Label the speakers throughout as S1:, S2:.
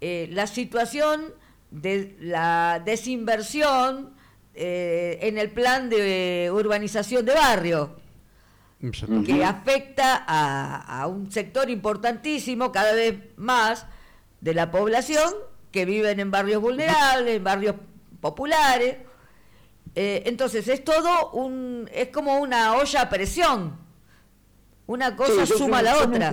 S1: la situación de la desinversión en el plan de urbanización de barrio, que afecta a un sector importantísimo, cada vez más, de la población que viven en barrios vulnerables, en barrios populares. Entonces es es como una olla a presión, una cosa suma a la otra.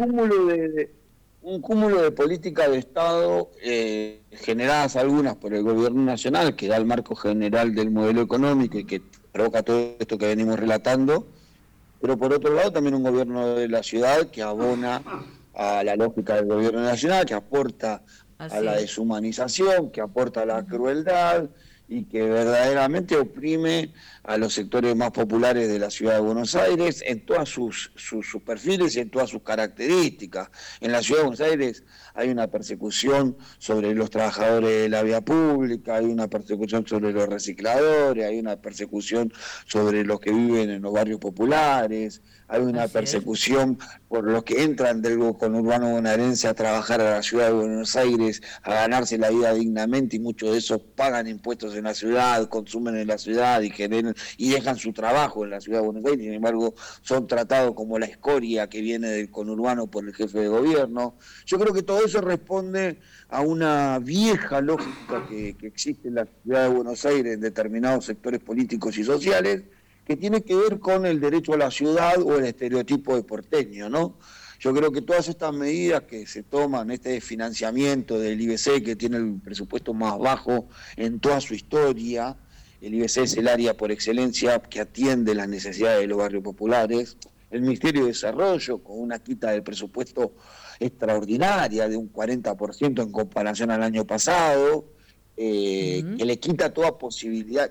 S2: Un cúmulo de políticas de Estado, generadas algunas por el gobierno nacional, que da el marco general del modelo económico y que provoca todo esto que venimos relatando, pero por otro lado también un gobierno de la ciudad que abona a la lógica del gobierno nacional, que aporta a la deshumanización, que aporta a la crueldad y que verdaderamente oprime a los sectores más populares de la ciudad de Buenos Aires en todas sus perfiles y en todas sus características. En la ciudad de Buenos Aires hay una persecución sobre los trabajadores de la vía pública, hay una persecución sobre los recicladores, hay una persecución sobre los que viven en los barrios populares, hay una persecución por los que entran del conurbano bonaerense a trabajar a la ciudad de Buenos Aires, a ganarse la vida dignamente, y muchos de esos pagan impuestos en la ciudad, consumen en la ciudad y dejan su trabajo en la ciudad de Buenos Aires, sin embargo son tratados como la escoria que viene del conurbano por el jefe de gobierno. Yo creo que todo eso responde a una vieja lógica que existe en la ciudad de Buenos Aires en determinados sectores políticos y sociales, que tiene que ver con el derecho a la ciudad o el estereotipo de porteño, ¿no? Yo creo que todas estas medidas que se toman, este financiamiento del IBC, que tiene el presupuesto más bajo en toda su historia, el IBC es el área por excelencia que atiende las necesidades de los barrios populares, el Ministerio de Desarrollo, con una quita del presupuesto extraordinaria de un 40% en comparación al año pasado, que le quita toda posibilidad.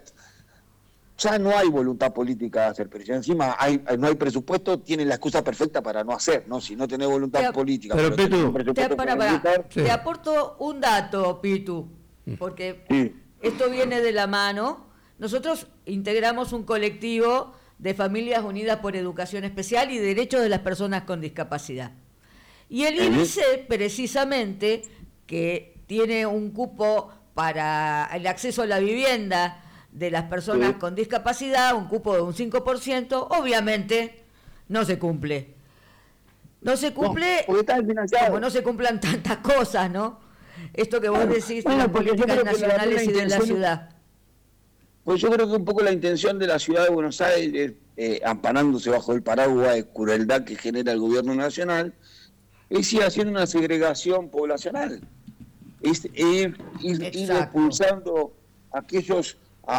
S2: Ya no hay voluntad política de hacer, pero si encima no hay presupuesto, tienen la excusa perfecta para no hacer, ¿no? Si no tenés voluntad política...
S3: Pero Pitu,
S1: te aporto un dato, Pitu, porque esto viene de la mano. Nosotros integramos un colectivo de Familias Unidas por Educación Especial y Derechos de las Personas con Discapacidad. Y el IBC, precisamente, que tiene un cupo para el acceso a la vivienda de las personas con discapacidad, un cupo de un 5%, obviamente no se cumple. No se cumple, como no se cumplan tantas cosas, ¿no? Esto que vos decís de las políticas nacionales y de la ciudad.
S2: Pues yo creo que un poco la intención de la ciudad de Buenos Aires, amparándose bajo el paraguas de crueldad que genera el gobierno nacional, es ir haciendo una segregación poblacional, es ir expulsando aquellos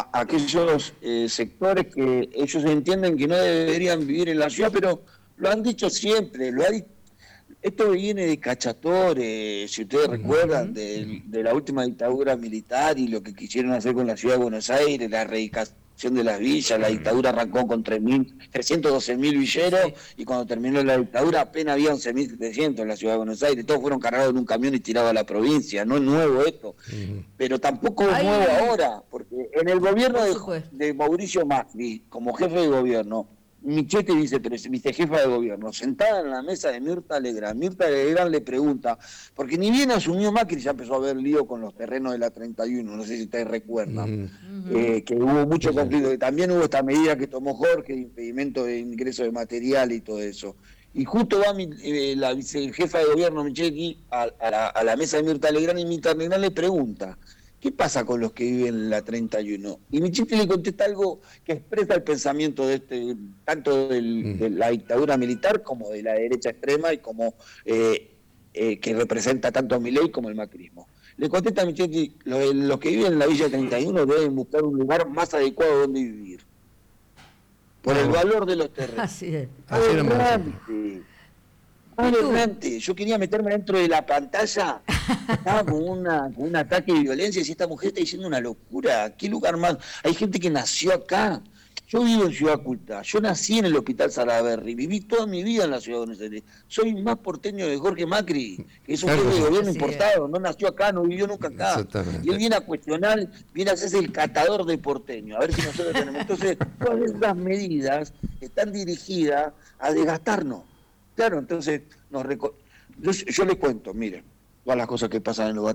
S2: sectores que ellos entienden que no deberían vivir en la ciudad, pero lo han dicho siempre, esto viene de Cachatore, si ustedes recuerdan, de la última dictadura militar y lo que quisieron hacer con la ciudad de Buenos Aires, la erradicación de las villas. La dictadura arrancó con 312.000 villeros y cuando terminó la dictadura apenas había 11.700 en la ciudad de Buenos Aires, todos fueron cargados en un camión y tirados a la provincia. No es nuevo esto, pero tampoco es nuevo ahora, porque en el gobierno de Mauricio Macri, como jefe de gobierno, Michetti, vicejefa de gobierno, sentada en la mesa de Mirta Legrand le pregunta, porque ni bien asumió Macri ya empezó a haber lío con los terrenos de la 31, no sé si ustedes recuerdan, que hubo mucho conflicto, también hubo esta medida que tomó Jorge de impedimento de ingreso de material y todo eso. Y justo va la vicejefa de gobierno Michetti a la mesa de Mirta Legrand y Mirta Legrand le pregunta, ¿qué pasa con los que viven en la 31? Y Michetti le contesta algo que expresa el pensamiento tanto de la dictadura militar como de la derecha extrema y como que representa tanto a Milei como el macrismo. Le contesta a Michetti, los que viven en la Villa 31 deben buscar un lugar más adecuado donde vivir. Por el valor de los terrenos.
S1: Así es.
S2: Realmente, yo quería meterme dentro de la pantalla, estaba con un ataque de violencia, y si esta mujer está diciendo una locura, ¿qué lugar más? Hay gente que nació acá, yo vivo en Ciudad Culta, yo nací en el Hospital Salaberry, viví toda mi vida en la Ciudad de Buenos Aires, soy más porteño de Jorge Macri, que es un jefe de gobierno importado, no nació acá, no vivió nunca acá, y él viene a cuestionar, viene a hacerse el catador de porteño, a ver si nosotros tenemos. Entonces, todas esas medidas están dirigidas a desgastarnos. Claro, entonces yo les cuento, miren, todas las cosas que pasan en los